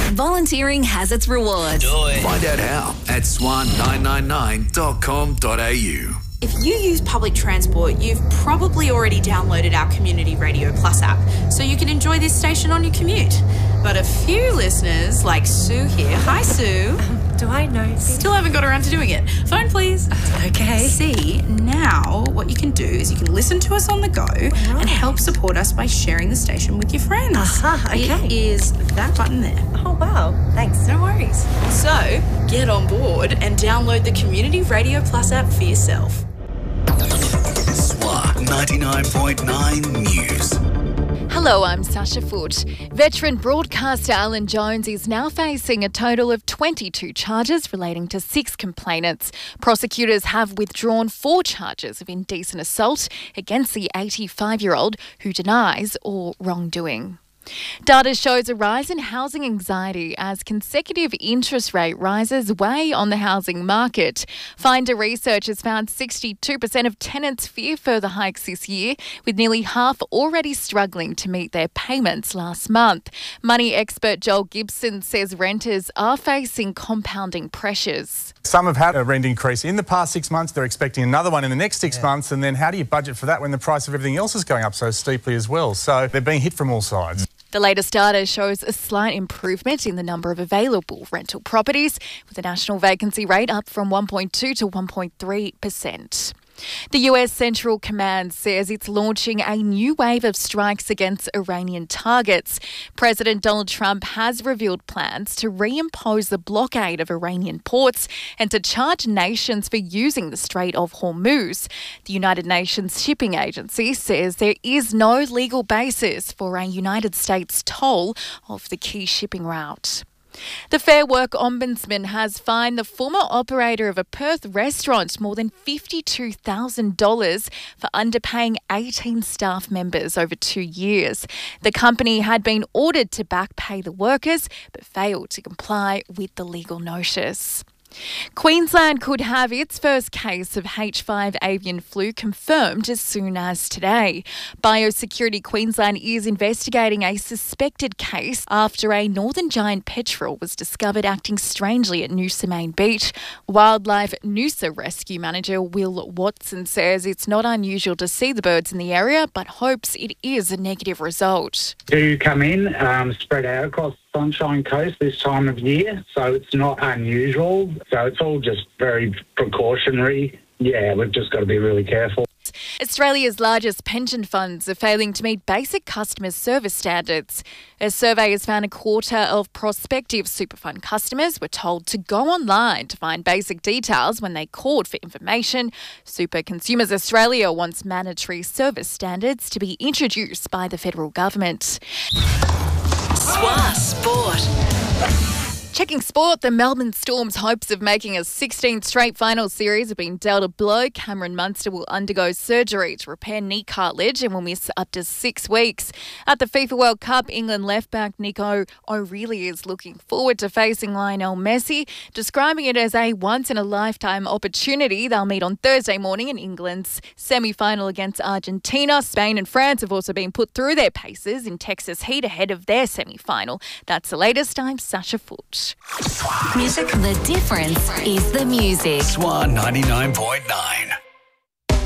Volunteering has its rewards. Do it. Find out how at swan999.com.au. If you use public transport, you've probably already downloaded our Community Radio Plus app, so you can enjoy this station on your commute. But a few listeners, like Sue here, hi Sue, Do I know? still haven't got around to doing it. Phone please. Okay. See, now what you can do is you can listen to us on the go and help support us by sharing the station with your friends. Okay. It is that button there. Oh, wow. Thanks. No worries. So, get on board and download the Community Radio Plus app for yourself. SWA 99.9 News. Hello, I'm Sasha Foote. Veteran broadcaster Alan Jones is now facing a total of 22 charges relating to 6 complainants. Prosecutors have withdrawn 4 charges of indecent assault against the 85-year-old who denies all wrongdoing. Data shows a rise in housing anxiety as consecutive interest rate rises weigh on the housing market. Finder Research has found 62% of tenants fear further hikes this year, with nearly half already struggling to meet their payments last month. Money expert Joel Gibson says renters are facing compounding pressures. Some have had a rent increase in the past 6 months. They're expecting another one in the next 6 months. And then how do you budget for that when the price of everything else is going up so steeply as well? So they're being hit from all sides. The latest data shows a slight improvement in the number of available rental properties, with the national vacancy rate up from 1.2 to 1.3%. The US Central Command says it's launching a new wave of strikes against Iranian targets. President Donald Trump has revealed plans to reimpose the blockade of Iranian ports and to charge nations for using the Strait of Hormuz. The United Nations Shipping Agency says there is no legal basis for a United States toll of the key shipping route. The Fair Work Ombudsman has fined the former operator of a Perth restaurant more than $52,000 for underpaying 18 staff members over 2 years. The company had been ordered to back pay the workers but failed to comply with the legal notice. Queensland could have its first case of H5 avian flu confirmed as soon as today. Biosecurity Queensland is investigating a suspected case after a northern giant petrel was discovered acting strangely at Noosa Main Beach. Wildlife Noosa Rescue Manager Will Watson says it's not unusual to see the birds in the area, but hopes it is a negative result. Do come in, spread out across Sunshine Coast this time of year, so it's not unusual. So it's all just very precautionary. Yeah, we've just got to be really careful. Australia's largest pension funds are failing to meet basic customer service standards. A survey has found a quarter of prospective super fund customers were told to go online to find basic details when they called for information. Super Consumers Australia wants mandatory service standards to be introduced by the federal government. SWA Sport. Checking sport, the Melbourne Storm's hopes of making a 16th straight final series have been dealt a blow. Cameron Munster will undergo surgery to repair knee cartilage and will miss up to 6 weeks. At the FIFA World Cup, England left-back Nico O'Reilly is looking forward to facing Lionel Messi, describing it as a once-in-a-lifetime opportunity. They'll meet on Thursday morning in England's semi-final against Argentina. Spain and France have also been put through their paces in Texas heat ahead of their semi-final. That's the latest. I'm Sasha Foote. Music. The difference is the music. SWA 99.9.